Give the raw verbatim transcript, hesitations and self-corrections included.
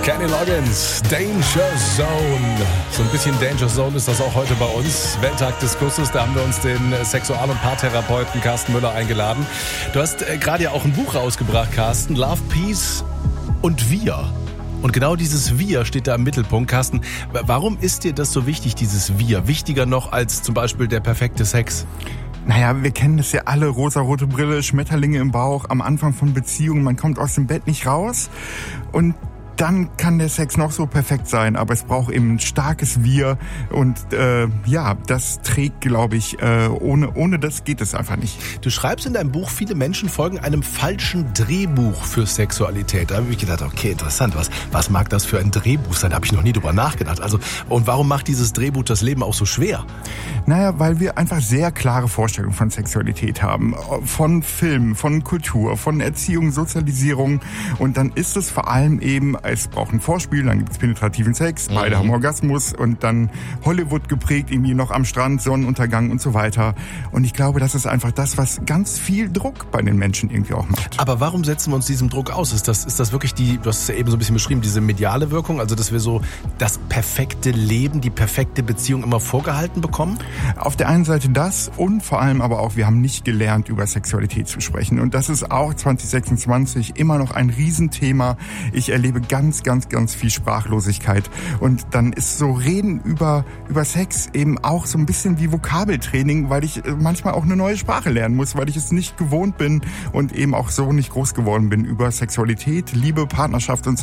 Kenny Loggins, Danger Zone. So ein bisschen Danger Zone ist das auch heute bei uns. Welttag des Kusses, da haben wir uns den Sexual- und Paartherapeuten Carsten Müller eingeladen. Du hast äh, gerade ja auch ein Buch rausgebracht, Carsten, Love, Peace und Wir. Und genau dieses Wir steht da im Mittelpunkt. Carsten, warum ist dir das so wichtig, dieses Wir? Wichtiger noch als zum Beispiel der perfekte Sex? Naja, wir kennen das ja alle, rosarote Brille, Schmetterlinge im Bauch, am Anfang von Beziehungen, man kommt aus dem Bett nicht raus und dann kann der Sex noch so perfekt sein, aber es braucht eben ein starkes Wir und äh, ja, das trägt, glaube ich, äh, ohne ohne das geht es einfach nicht. Du schreibst in deinem Buch, viele Menschen folgen einem falschen Drehbuch für Sexualität. Da habe ich gedacht, okay, interessant, was was mag das für ein Drehbuch sein? Da habe ich noch nie drüber nachgedacht. Also, und warum macht dieses Drehbuch das Leben auch so schwer? Naja, weil wir einfach sehr klare Vorstellungen von Sexualität haben, von Film, von Kultur, von Erziehung, Sozialisierung und dann ist es vor allem eben, es braucht ein Vorspiel, dann gibt's penetrativen Sex, beide mhm. haben Orgasmus und dann Hollywood geprägt, irgendwie noch am Strand, Sonnenuntergang und so weiter. Und ich glaube, das ist einfach das, was ganz viel Druck bei den Menschen irgendwie auch macht. Aber warum setzen wir uns diesem Druck aus? Ist das, ist das wirklich die, du hast es ja eben so ein bisschen beschrieben, diese mediale Wirkung, also dass wir so das perfekte Leben, die perfekte Beziehung immer vorgehalten bekommen? Auf der einen Seite das und vor allem aber auch, wir haben nicht gelernt, über Sexualität zu sprechen. Und das ist auch zwanzig sechsundzwanzig immer noch ein Riesenthema. Ich erlebe ganz ganz, ganz, ganz viel Sprachlosigkeit. Und dann ist so Reden über, über Sex eben auch so ein bisschen wie Vokabeltraining, weil ich manchmal auch eine neue Sprache lernen muss, weil ich es nicht gewohnt bin und eben auch so nicht groß geworden bin über Sexualität, Liebe, Partnerschaft und